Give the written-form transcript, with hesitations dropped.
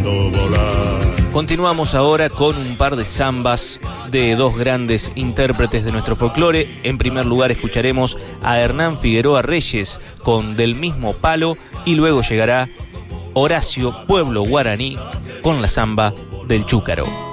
dejando volar. Continuamos ahora con un par de zambas de dos grandes intérpretes de nuestro folclore. En primer lugar escucharemos a Hernán Figueroa Reyes con Del Mismo Palo y luego llegará Horacio Pueblo Guaraní con la zamba del Chúcaro.